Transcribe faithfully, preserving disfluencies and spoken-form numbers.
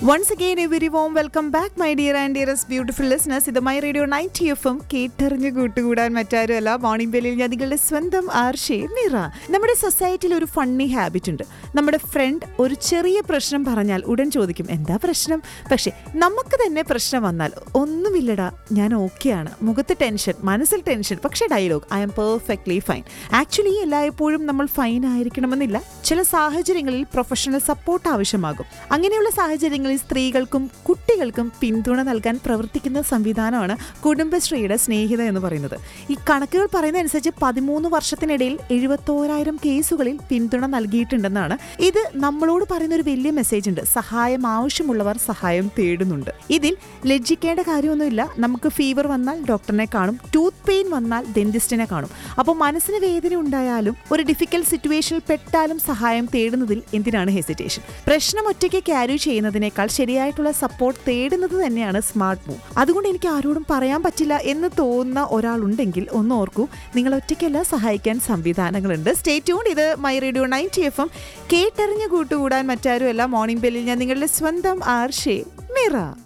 Once again, a very warm welcome back, my dear and dearest beautiful listeners. ഇത് my radio ninety F M കേട്ടറിഞ്ഞ് കൂട്ടുകൂടാൻ മറ്റാരുമല്ല morning ബെല്ലിൽ ഞാൻ നിങ്ങളുടെ സ്വന്തം ആർഷേ മിറ. നമ്മുടെ സൊസൈറ്റിയിൽ ഒരു ഫണ്ണി ഹാബിറ്റ് ഉണ്ട്. നമ്മുടെ ഫ്രണ്ട് ഒരു ചെറിയ പ്രശ്നം പറഞ്ഞാൽ ഉടൻ ചോദിക്കും എന്താ പ്രശ്നം. പക്ഷേ നമുക്ക് തന്നെ പ്രശ്നം വന്നാൽ ഒന്നുമില്ലടാ ഞാൻ ഓക്കെയാണ്, മുഖത്ത് ടെൻഷൻ, മനസ്സിൽ ടെൻഷൻ, പക്ഷേ dialogue I am perfectly fine. Actually എല്ലായ്പ്പോഴും നമ്മൾ ഫൈൻ ആയിരിക്കണമെന്നില്ല. ചില സാഹചര്യങ്ങളിൽ പ്രൊഫഷണൽ സപ്പോർട്ട് ആവശ്യമാകും. അങ്ങനെയുള്ള സാഹചര്യങ്ങളിൽ സ്ത്രീകൾക്കും കുട്ടികൾക്കും പിന്തുണ നൽകാൻ പ്രവർത്തിക്കുന്ന സംവിധാനമാണ് കുടുംബശ്രീയുടെ സ്നേഹിത എന്ന് പറയുന്നത്. ഈ കണക്കുകൾ പറയുന്നതനുസരിച്ച് പതിമൂന്ന് വർഷത്തിനിടയിൽ എഴുപത്തോരായിരം കേസുകളിൽ പിന്തുണ നൽകിയിട്ടുണ്ടെന്നാണ്. ഇത് നമ്മളോട് പറയുന്ന ഒരു വലിയ മെസ്സേജ് ഉണ്ട്. സഹായം ആവശ്യമുള്ളവർ സഹായം തേടുന്നുണ്ട്. ഇതിൽ ലജ്ജിക്കേണ്ട കാര്യമൊന്നുമില്ല. നമുക്ക് ഫീവർ വന്നാൽ ഡോക്ടറിനെ കാണും, ടൂത്ത് പെയിൻ വന്നാൽ ഡെന്റിസ്റ്റിനെ കാണും. അപ്പോൾ മനസ്സിന് വേദന ഉണ്ടായാലും ഒരു ഡിഫിക്കൽട്ട് സിറ്റുവേഷനിൽ പെട്ടാലും സഹായം തേടുന്നതിൽ എന്തിനാണ് ഹെസിറ്റേഷൻ? പ്രശ്നം ഒറ്റയ്ക്ക് ക്യാരി ചെയ്യുന്നതിനേക്കാൾ ശരിയായിട്ടുള്ള സപ്പോർട്ട് തേടുന്നത് തന്നെയാണ് സ്മാർട്ട് മൂവ്. അതുകൊണ്ട് എനിക്ക് ആരോടും പറയാൻ പറ്റില്ല എന്ന് തോന്നുന്ന ഒരാളുണ്ടെങ്കിൽ ഒന്ന് ഓർക്കൂ, നിങ്ങൾ ഒറ്റയ്ക്കല്ല, സഹായിക്കാൻ സംവിധാനങ്ങളുണ്ട്. Stay tuned. ഇത് my radio ninety F M കേട്ടറിഞ്ഞ് കൂട്ടുകൂടാൻ മറ്റാരുമല്ല മോർണിംഗ് ബെല്ലിൽ ഞാൻ നിങ്ങളുടെ സ്വന്തം ആർഷേ മിറ.